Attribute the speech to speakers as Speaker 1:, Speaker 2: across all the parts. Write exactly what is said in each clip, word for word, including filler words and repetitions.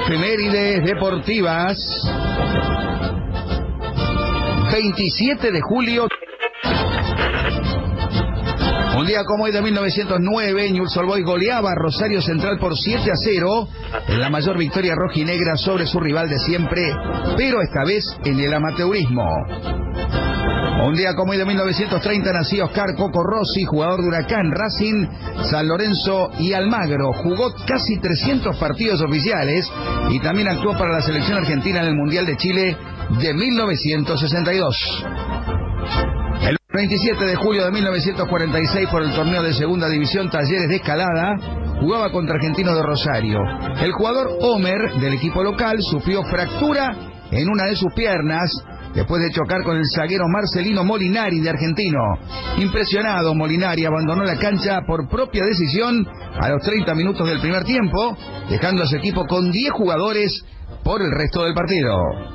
Speaker 1: Efemérides deportivas. veintisiete de julio. Un día como hoy de mil novecientos nueve, Newell's Old Boys goleaba a Rosario Central por siete a cero en la mayor victoria rojinegra sobre su rival de siempre, pero esta vez en el amateurismo. Un día como hoy de mil novecientos treinta nacía Oscar Coco Rossi, jugador de Huracán, Racing, San Lorenzo y Almagro. Jugó casi trescientos partidos oficiales y también actuó para la selección argentina en el Mundial de Chile de mil novecientos sesenta y dos. El veintisiete de julio de mil novecientos cuarenta y seis, por el torneo de Segunda División Talleres de Escalada, jugaba contra Argentinos de Rosario. El jugador Homer, del equipo local, sufrió fractura en una de sus piernas después de chocar con el zaguero Marcelino Molinari de Argentino. Impresionado, Molinari abandonó la cancha por propia decisión a los treinta minutos del primer tiempo, dejando a su equipo con diez jugadores por el resto del partido.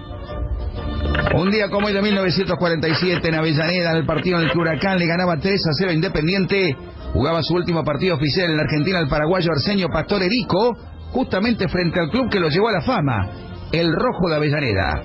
Speaker 1: Un día como hoy de mil novecientos cuarenta y siete, en Avellaneda, en el partido en el que Huracán le ganaba tres a cero a Independiente, jugaba su último partido oficial en la Argentina el paraguayo Arsenio Pastor Erico, justamente frente al club que lo llevó a la fama, el Rojo de Avellaneda.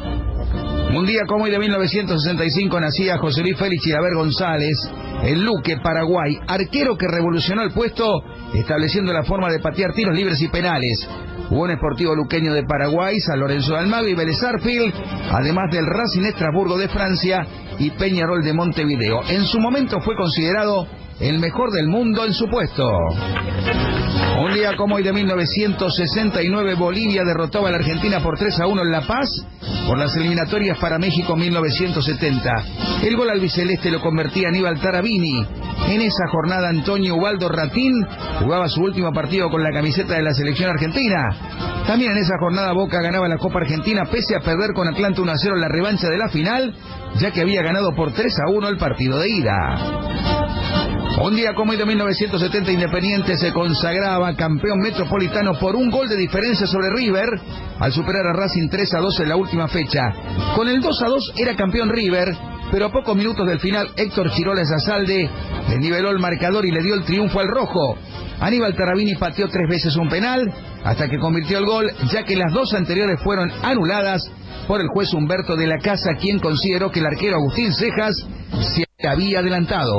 Speaker 1: Un día como hoy de mil novecientos sesenta y cinco nacía José Luis Félix Chilaver González, en Luque, Paraguay, arquero que revolucionó el puesto estableciendo la forma de patear tiros libres y penales. Jugó en Sportivo Luqueño de Paraguay, San Lorenzo de Almagro y Vélez Sarsfield, además del Racing Estrasburgo de Francia y Peñarol de Montevideo. En su momento fue considerado el mejor del mundo en su puesto. Un día como hoy de mil novecientos sesenta y nueve, Bolivia derrotaba a la Argentina por tres a uno en La Paz por las eliminatorias para México mil novecientos setenta. El gol albiceleste lo convertía Aníbal Tarabini. En esa jornada, Antonio Ubaldo Ratín jugaba su último partido con la camiseta de la selección argentina. También en esa jornada Boca ganaba la Copa Argentina pese a perder con Atlanta uno a cero en la revancha de la final, ya que había ganado por tres a uno el partido de ida. Un día como hoy de mil novecientos setenta, Independiente se consagraba campeón metropolitano por un gol de diferencia sobre River al superar a Racing tres a dos en la última fecha. Con el dos a dos era campeón River, pero a pocos minutos del final Héctor Chirola Zasalde le niveló el marcador y le dio el triunfo al rojo. Aníbal Tarabini pateó tres veces un penal hasta que convirtió el gol, ya que las dos anteriores fueron anuladas por el juez Humberto de la Casa, quien consideró que el arquero Agustín Cejas se había adelantado.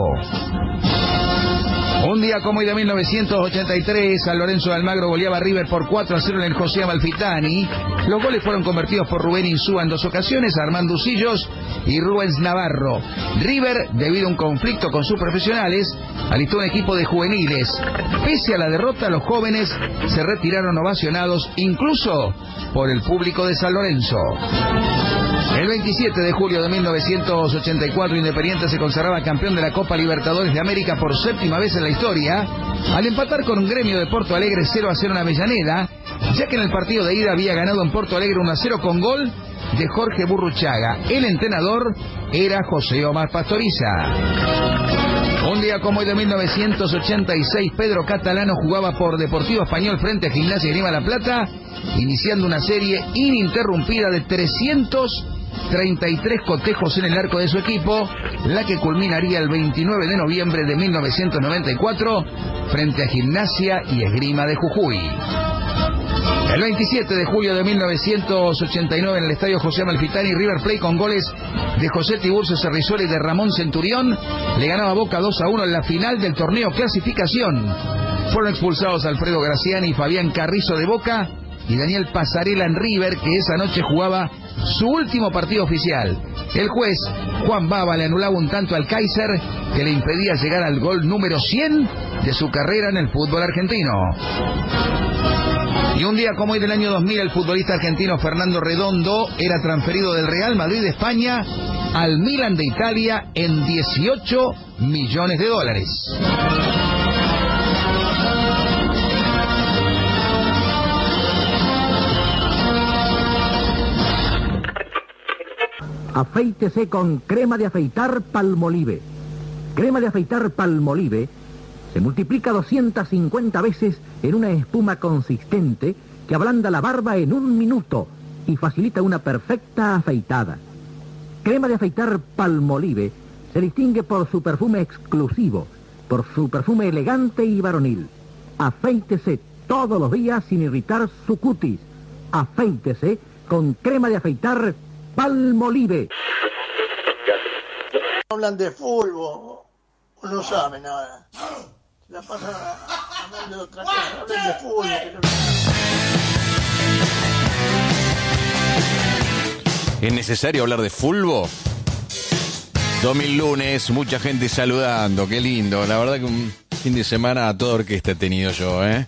Speaker 1: Un día como hoy de mil novecientos ochenta y tres, San Lorenzo de Almagro goleaba a River por cuatro a cero en el José Amalfitani. Los goles fueron convertidos por Rubén Insúa en dos ocasiones, Armando Usillos y Rubens Navarro. River, debido a un conflicto con sus profesionales, alistó un equipo de juveniles. Pese a la derrota, los jóvenes se retiraron ovacionados, incluso por el público de San Lorenzo. El veintisiete de julio de mil novecientos ochenta y cuatro, Independiente se consagraba campeón de la Copa Libertadores de América por séptima vez en la historia, al empatar con un Gremio de Porto Alegre cero a cero en Avellaneda, ya que en el partido de ida había ganado en Porto Alegre uno a cero con gol de Jorge Burruchaga. El entrenador era José Omar Pastoriza. Un día como hoy de mil novecientos ochenta y seis, Pedro Catalano jugaba por Deportivo Español frente a Gimnasia y Grima La Plata, iniciando una serie ininterrumpida de trescientos treinta y tres cotejos en el arco de su equipo, la que culminaría el veintinueve de noviembre de mil novecientos noventa y cuatro frente a Gimnasia y Esgrima de Jujuy. El veintisiete de julio de mil novecientos ochenta y nueve, en el estadio José Amalfitani, River Plate, con goles de José Tiburcio Cerrizuela y de Ramón Centurión, le ganaba a Boca dos a uno en la final del torneo Clasificación. Fueron expulsados Alfredo Graciani y Fabián Carrizo de Boca y Daniel Pasarela en River, que esa noche jugaba su último partido oficial. El juez Juan Baba le anulaba un tanto al Kaiser que le impedía llegar al gol número cien de su carrera en el fútbol argentino. Y un día como hoy del año dos mil, el futbolista argentino Fernando Redondo era transferido del Real Madrid de España al Milan de Italia en dieciocho millones de dólares.
Speaker 2: Afeítese con crema de afeitar Palmolive. Crema de afeitar Palmolive se multiplica doscientas cincuenta veces en una espuma consistente que ablanda la barba en un minuto y facilita una perfecta afeitada. Crema de afeitar Palmolive se distingue por su perfume exclusivo, por su perfume elegante y varonil. Afeítese todos los días sin irritar su cutis. afeítese con crema de afeitar Palmolive.
Speaker 3: Hablan de fútbol, no saben nada. La pasan hablando de otra cosa, hablan de fútbol.
Speaker 4: ¿Es necesario hablar de fútbol? dos mil lunes, mucha gente saludando, qué lindo. La verdad que un fin de semana a toda orquesta he tenido yo, ¿eh?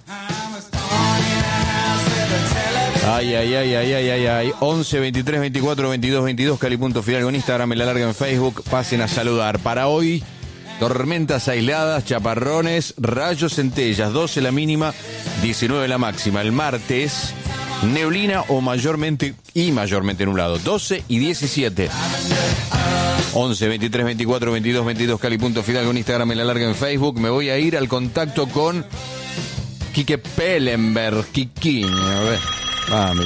Speaker 4: Ay, ay, ay, ay, ay, ay, ay. once, veintitrés, veinticuatro, veintidós, veintidós, Cali.Fidalgo en Instagram, me la larga en Facebook. Pasen a saludar. Para hoy, tormentas aisladas, chaparrones, rayos, centellas, doce la mínima, diecinueve la máxima. El martes, neblina o mayormente y mayormente nublado, doce y diecisiete. once, veintitrés, veinticuatro, veintidós, veintidós, Cali.Fidalgo en Instagram, me la larga en Facebook. Me voy a ir al contacto con Quique Pellenberg, Kiki. A ver, vamos.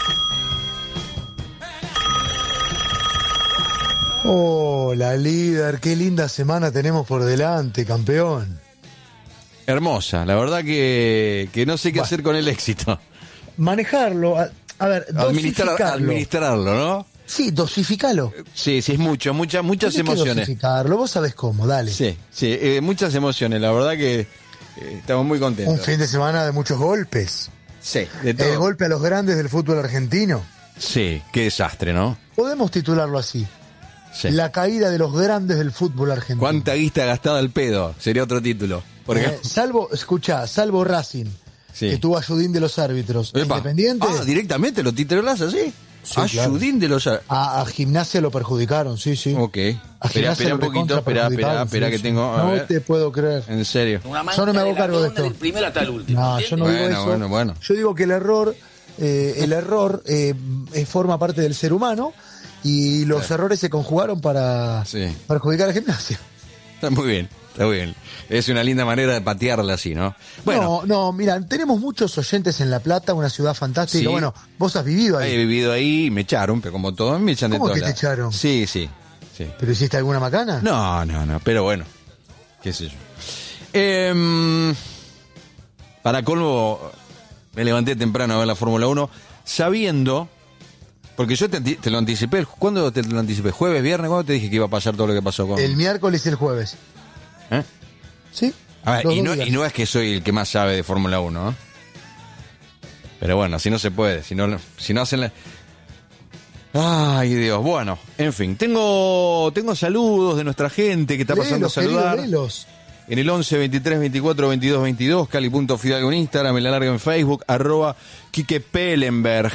Speaker 5: Hola, líder, qué linda semana tenemos por delante, campeón.
Speaker 4: Hermosa, la verdad que, que no sé qué
Speaker 5: Bah.
Speaker 4: hacer con el éxito.
Speaker 5: Manejarlo, a, a ver,
Speaker 4: Administrar,
Speaker 5: dosificarlo.
Speaker 4: administrarlo, ¿no?
Speaker 5: Sí, dosificalo.
Speaker 4: Sí, sí, es mucho, mucha, muchas
Speaker 5: Tenés que
Speaker 4: emociones.
Speaker 5: dosificarlo, vos sabés cómo, dale.
Speaker 4: Sí, sí, eh, muchas emociones, la verdad que eh, estamos muy contentos.
Speaker 5: Un fin de semana de muchos golpes.
Speaker 4: Sí, de todo.
Speaker 5: El golpe a los grandes del fútbol argentino.
Speaker 4: Sí, qué desastre, ¿no?
Speaker 5: Podemos titularlo así.
Speaker 4: Sí.
Speaker 5: La caída de los grandes del fútbol argentino.
Speaker 4: ¿Cuánta guita gastada al pedo? Sería otro título. Por
Speaker 5: Eh,
Speaker 4: ejemplo.
Speaker 5: salvo, escuchá, salvo Racing,
Speaker 4: Sí.
Speaker 5: que tuvo ayudín de los árbitros.
Speaker 4: Epa.
Speaker 5: Independiente,
Speaker 4: Ah, directamente lo titulás así.
Speaker 5: Sí,
Speaker 4: Ayudín de los...
Speaker 5: a, a Gimnasia lo perjudicaron, sí, sí.
Speaker 4: Ok.
Speaker 5: A
Speaker 4: Espera,
Speaker 5: Gimnasia
Speaker 4: espera
Speaker 5: lo
Speaker 4: un poquito,
Speaker 5: recontra
Speaker 4: espera, espera,
Speaker 5: perjudicaron,
Speaker 4: espera
Speaker 5: sí,
Speaker 4: que
Speaker 5: sí.
Speaker 4: tengo... a
Speaker 5: No
Speaker 4: ver.
Speaker 5: te puedo creer.
Speaker 4: En serio.
Speaker 5: Yo no me hago cargo de esto.
Speaker 6: Del primero hasta el último.
Speaker 5: No, yo no digo
Speaker 4: Bueno,
Speaker 5: eso.
Speaker 4: bueno, bueno.
Speaker 5: Yo digo que el error, eh, el error eh, eh, forma parte del ser humano y los errores se conjugaron para
Speaker 4: Sí.
Speaker 5: perjudicar a Gimnasia.
Speaker 4: Está muy bien, está muy bien. Es una linda manera de patearla así, ¿no? Bueno,
Speaker 5: No, no, mira, tenemos muchos oyentes en La Plata, una ciudad fantástica.
Speaker 4: Sí.
Speaker 5: Bueno, vos has vivido ahí.
Speaker 4: he vivido ahí, me echaron, pero como todos me echan de
Speaker 5: ¿Cómo
Speaker 4: todas
Speaker 5: que te
Speaker 4: las-
Speaker 5: echaron?
Speaker 4: Sí, sí, sí.
Speaker 5: ¿Pero hiciste alguna macana?
Speaker 4: No, no, no, pero bueno, qué sé yo. Em, para colmo, me levanté temprano a ver la Fórmula uno, sabiendo, porque yo te, anti- te lo anticipé, ¿cuándo te lo anticipé? ¿Jueves, viernes? ¿Cuándo te dije que iba a pasar todo lo que pasó con...?
Speaker 5: El miércoles y el jueves.
Speaker 4: ¿Eh?
Speaker 5: ¿Sí?
Speaker 4: A ver,
Speaker 5: Los
Speaker 4: y
Speaker 5: dos
Speaker 4: no,
Speaker 5: días.
Speaker 4: y no es que soy el que más sabe de Fórmula uno, ¿eh? Pero bueno, si no se puede, si no, si no hacen la... Ay, Dios, bueno, en fin, tengo tengo saludos de nuestra gente que está pasando
Speaker 5: Léelos,
Speaker 4: a saludar.
Speaker 5: querido, léelos.
Speaker 4: En el once, veintitrés, veinticuatro, veintidós, veintidós, Cali.Fidalgo en Instagram, en la larga en Facebook, arroba Quique Pellenberg.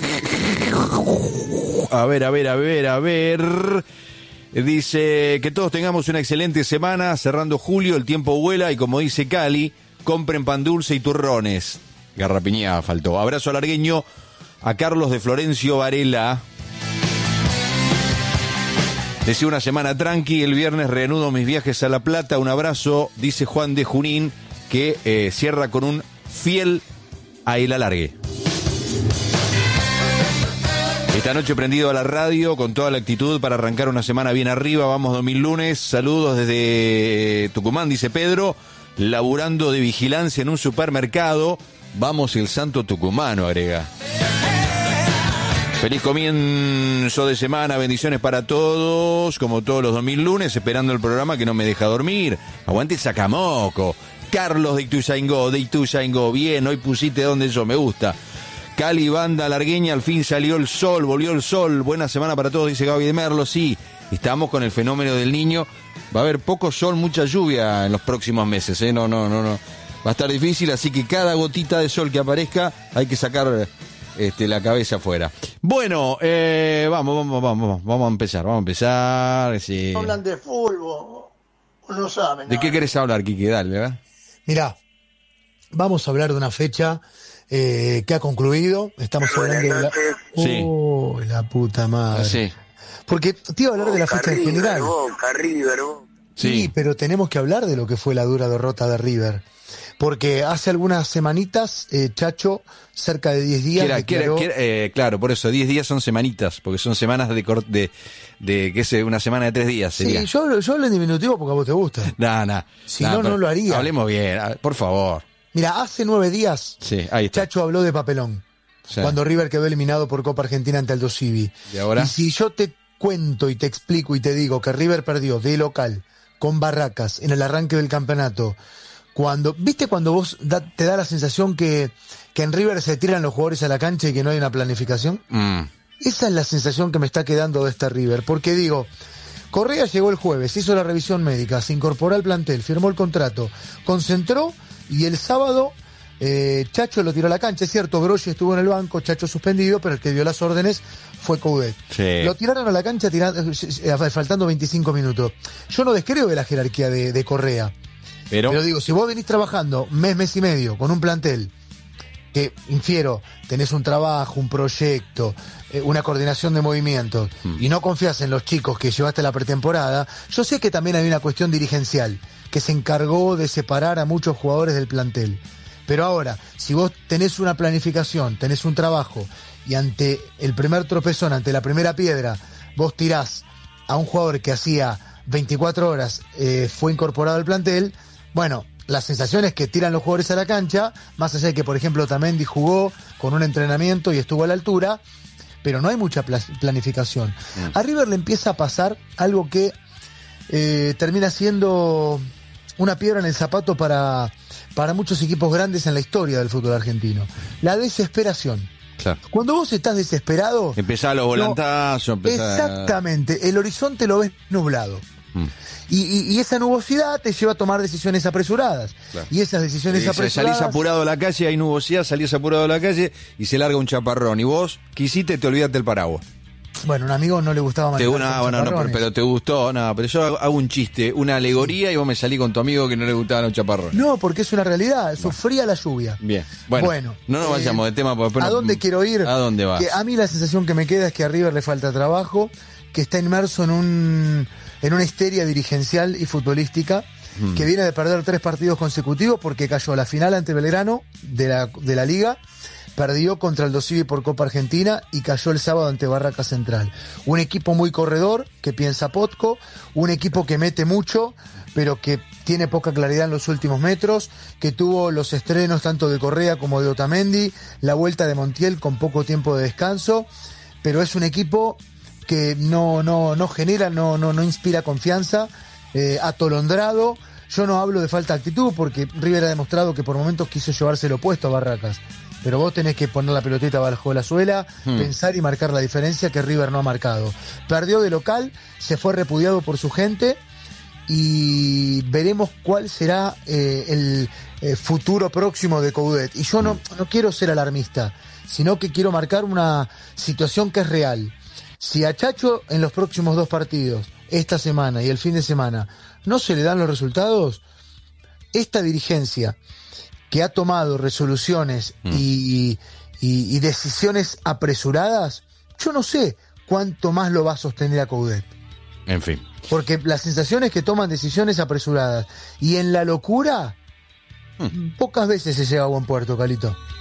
Speaker 4: A ver, a ver, a ver, a ver. Dice que todos tengamos una excelente semana, cerrando julio, el tiempo vuela y como dice Cali, compren pan dulce y turrones. Garrapiñada faltó. Abrazo alargueño a Carlos de Florencio Varela. Deseo una semana tranqui, el viernes reanudo mis viajes a La Plata. Un abrazo, dice Juan de Junín, que eh, cierra con un fiel a el alargue. Esta noche prendido a la radio con toda la actitud para arrancar una semana bien arriba. Vamos dos mil lunes. Saludos desde Tucumán, dice Pedro. Laburando de vigilancia en un supermercado. Vamos el santo tucumano, agrega. Feliz comienzo de semana, bendiciones para todos, como todos los dos mil lunes, esperando el programa que no me deja dormir. Aguante Sacamoco. Carlos de Ituzaingó, de Ituzaingó, bien, hoy pusiste donde yo, me gusta. Cali, banda largueña, al fin salió el sol, volvió el sol. Buena semana para todos, dice Gaby de Merlo. Sí, estamos con el fenómeno del Niño. Va a haber poco sol, mucha lluvia en los próximos meses, ¿eh? No, no, no, no. Va a estar difícil, así que cada gotita de sol que aparezca hay que sacar este, la cabeza afuera. Bueno, eh, vamos, vamos, vamos, vamos a empezar, vamos a empezar. Sí.
Speaker 3: Hablan de fútbol, no saben
Speaker 4: ¿De
Speaker 3: nada.
Speaker 4: qué querés hablar, Quique? Dale, ¿verdad?
Speaker 5: Mirá, vamos a hablar de una fecha eh, que ha concluido. Estamos hablando de la...
Speaker 4: Sí.
Speaker 5: Oh, la puta madre.
Speaker 4: Sí.
Speaker 5: Porque te iba a hablar de la fecha en general.
Speaker 6: Boca, River, Boca.
Speaker 5: Sí,
Speaker 4: Sí.
Speaker 5: pero tenemos que hablar de lo que fue la dura derrota de River. Porque hace algunas semanitas, eh, Chacho, cerca de diez días,
Speaker 4: Que era- que era-
Speaker 5: declaró-
Speaker 4: que era- eh, claro, por eso, diez días son semanitas, porque son semanas de, cor- de, de qué sé, una semana de tres días sería.
Speaker 5: Sí, yo, yo hablo en diminutivo porque a vos te gusta.
Speaker 4: Nah, nah,
Speaker 5: Si
Speaker 4: nah,
Speaker 5: no, no
Speaker 4: pero
Speaker 5: lo haría.
Speaker 4: Hablemos bien, ah, por favor.
Speaker 5: Mira, hace nueve días,
Speaker 4: Sí, ahí está.
Speaker 5: Chacho habló de papelón.
Speaker 4: Sí.
Speaker 5: cuando River quedó eliminado por Copa Argentina ante Aldo Civi.
Speaker 4: ¿Y ahora?
Speaker 5: Y si yo te cuento y te explico y te digo que River perdió de local con Barracas en el arranque del campeonato, cuando, ¿viste cuando vos da, te da la sensación que, que en River se tiran los jugadores a la cancha y que no hay una planificación?
Speaker 4: Mm.
Speaker 5: Esa es la sensación que me está quedando de este River, porque digo, Correa llegó el jueves, hizo la revisión médica, se incorporó al plantel, firmó el contrato, concentró y el sábado eh, Chacho lo tiró a la cancha. Es cierto, Grossi estuvo en el banco, Chacho suspendido, pero el que dio las órdenes fue Coudet.
Speaker 4: Sí.
Speaker 5: Lo tiraron a la cancha tirando, eh, faltando veinticinco minutos. Yo no descreo de la jerarquía de, de Correa,
Speaker 4: Pero,
Speaker 5: pero digo, si vos venís trabajando mes, mes y medio con un plantel que, infiero, tenés un trabajo, un proyecto, eh, una coordinación de movimientos,
Speaker 4: Hmm.
Speaker 5: y no confías en los chicos que llevaste la pretemporada, yo sé que también hay una cuestión dirigencial que se encargó de separar a muchos jugadores del plantel. Pero ahora, si vos tenés una planificación, tenés un trabajo, y ante el primer tropezón, ante la primera piedra, vos tirás a un jugador que hacía veinticuatro horas eh, fue incorporado al plantel, bueno, la sensación es que tiran los jugadores a la cancha, más allá de que, por ejemplo, Otamendi jugó con un entrenamiento y estuvo a la altura, pero no hay mucha pla- planificación.
Speaker 4: Mm.
Speaker 5: A River le empieza a pasar algo que eh, termina siendo una piedra en el zapato para, para muchos equipos grandes en la historia del fútbol argentino. La desesperación.
Speaker 4: claro.
Speaker 5: Cuando vos estás desesperado...
Speaker 4: Empezá los volantazos, empezá...
Speaker 5: Exactamente, el horizonte lo ves nublado.
Speaker 4: Mm.
Speaker 5: Y, y, y esa nubosidad te lleva a tomar decisiones apresuradas.
Speaker 4: Claro.
Speaker 5: Y esas decisiones
Speaker 4: Y
Speaker 5: apresuradas...
Speaker 4: salís apurado a la calle, hay nubosidad, salís apurado a la calle y se larga un chaparrón. Y vos, quisiste, te olvidaste del paraguas.
Speaker 5: Bueno, a un amigo no le gustaba
Speaker 4: Te,
Speaker 5: manejar
Speaker 4: no,
Speaker 5: con
Speaker 4: bueno, no, pero,
Speaker 5: chaparrones.
Speaker 4: pero te gustó, no, pero yo hago, hago un chiste, una alegoría y vos me salí con tu amigo que no le gustaban los chaparrones.
Speaker 5: No, porque es una realidad, sufría la lluvia.
Speaker 4: Bien, bueno,
Speaker 5: Bueno,
Speaker 4: no nos
Speaker 5: eh,
Speaker 4: vayamos de tema porque después
Speaker 5: ¿A
Speaker 4: no-
Speaker 5: dónde quiero ir?
Speaker 4: ¿A dónde vas?
Speaker 5: Que a mí la sensación que me queda es que a River le falta trabajo, que está inmerso en un en una histeria dirigencial y futbolística,
Speaker 4: Mm.
Speaker 5: que viene de perder tres partidos consecutivos porque cayó la final ante Belgrano de la, de la Liga, perdió contra el Dosivi por Copa Argentina y cayó el sábado ante Barraca Central. Un equipo muy corredor, que piensa Potco, un equipo que mete mucho, pero que tiene poca claridad en los últimos metros, que tuvo los estrenos tanto de Correa como de Otamendi, la vuelta de Montiel con poco tiempo de descanso, pero es un equipo que no, no, no genera, no, no, no inspira confianza, eh, atolondrado. Yo no hablo de falta de actitud porque River ha demostrado que por momentos quiso llevarse lo opuesto a Barracas. Pero vos tenés que poner la pelotita bajo la suela,
Speaker 4: Hmm.
Speaker 5: pensar y marcar la diferencia que River no ha marcado. Perdió de local, se fue repudiado por su gente y veremos cuál será eh, el eh, futuro próximo de Coudet. Y yo no, no quiero ser alarmista, sino que quiero marcar una situación que es real. Si a Chacho en los próximos dos partidos, esta semana y el fin de semana, no se le dan los resultados, esta dirigencia que ha tomado resoluciones
Speaker 4: Mm.
Speaker 5: y, y, y decisiones apresuradas, yo no sé cuánto más lo va a sostener a Coudet.
Speaker 4: En fin.
Speaker 5: Porque la sensación es que toman decisiones apresuradas. Y en la locura,
Speaker 4: Mm.
Speaker 5: pocas veces se llega a buen puerto, Calito.